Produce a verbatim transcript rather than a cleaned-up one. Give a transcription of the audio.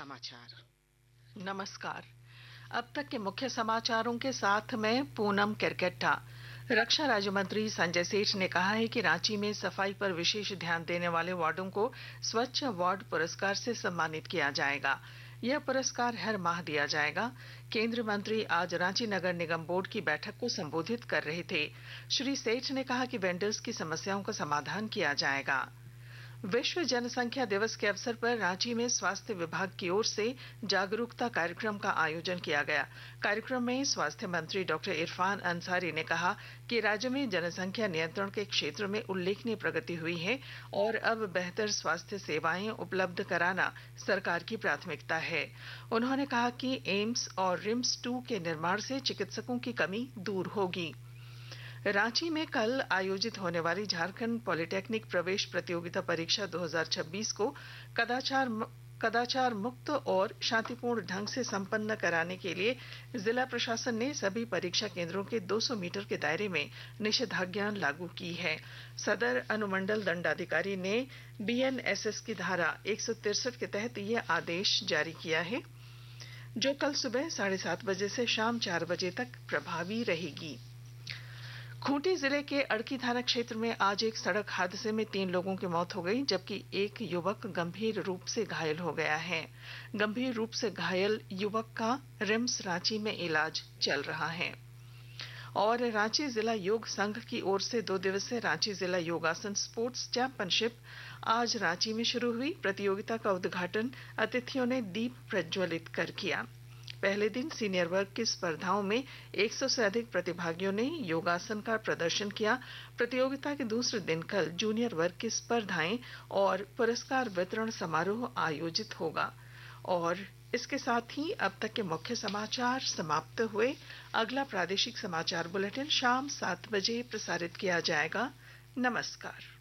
समाचार। नमस्कार। अब तक के मुख्य समाचारों के साथ मैं पूनम केरकेट्टा। रक्षा राज्य मंत्री संजय सेठ ने कहा है कि रांची में सफाई पर विशेष ध्यान देने वाले वार्डों को स्वच्छ वार्ड पुरस्कार से सम्मानित किया जाएगा। यह पुरस्कार हर माह दिया जाएगा। केंद्रीय मंत्री आज रांची नगर निगम बोर्ड की बैठक को संबोधित कर रहे थे। श्री सेठ ने कहा कि वेंडर्स की समस्याओं का समाधान किया जाएगा। विश्व जनसंख्या दिवस के अवसर पर रांची में स्वास्थ्य विभाग की ओर से जागरूकता कार्यक्रम का आयोजन किया गया। कार्यक्रम में स्वास्थ्य मंत्री डॉक्टर इरफान अंसारी ने कहा कि राज्य में जनसंख्या नियंत्रण के क्षेत्र में उल्लेखनीय प्रगति हुई है और अब बेहतर स्वास्थ्य सेवाएं उपलब्ध कराना सरकार की प्राथमिकता है। उन्होंने कहा कि एम्स और रिम्स टू के निर्माण से चिकित्सकों की कमी दूर होगी। रांची में कल आयोजित होने वाली झारखंड पॉलिटेक्निक प्रवेश प्रतियोगिता परीक्षा दो हज़ार छब्बीस को कदाचार कदाचार मुक्त और शांतिपूर्ण ढंग से संपन्न कराने के लिए जिला प्रशासन ने सभी परीक्षा केंद्रों के दो सौ मीटर के दायरे में निषेधाज्ञा लागू की है। सदर अनुमंडल दंडाधिकारी ने बीएनएसएस की धारा एक सौ तिरसठ के तहत यह आदेश जारी किया है, जो कल सुबह साढ़े सात बजे से शाम चार बजे तक प्रभावी रहेगी। खूंटी जिले के अड़की थाना क्षेत्र में आज एक सड़क हादसे में तीन लोगों की मौत हो गई, जबकि एक युवक गंभीर रूप से घायल हो गया है। गंभीर रूप से घायल युवक का रिम्स रांची में इलाज चल रहा है। और रांची जिला योग संघ की ओर से दो दिवसीय रांची जिला योगासन स्पोर्ट्स चैंपियनशिप आज रांची में शुरू हुई। प्रतियोगिता का उद्घाटन अतिथियों ने दीप प्रज्वलित कर किया। पहले दिन सीनियर वर्ग की स्पर्धाओं में सौ से अधिक प्रतिभागियों ने योगासन का प्रदर्शन किया। प्रतियोगिता के दूसरे दिन कल जूनियर वर्ग की स्पर्धाएं और पुरस्कार वितरण समारोह आयोजित होगा। और इसके साथ ही अब तक के मुख्य समाचार समाप्त हुए। अगला प्रादेशिक समाचार बुलेटिन शाम सात बजे प्रसारित किया जाएगा। नमस्कार।